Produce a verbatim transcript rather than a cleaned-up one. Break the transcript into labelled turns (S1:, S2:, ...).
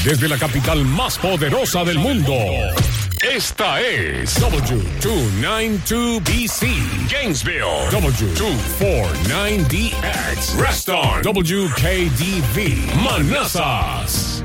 S1: desde la capital más poderosa del mundo. Esta es W doscientos noventa y dos B C, Gainesville. W doscientos cuarenta y nueve D X, Reston. W K D V, Manassas.